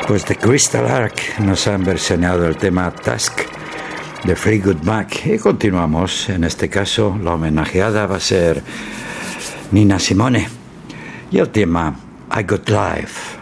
Pues The Crystal Ark nos han versionado el tema Task de Fleetwood Mac y continuamos. En este caso la homenajeada va a ser Nina Simone y el tema I Got Life.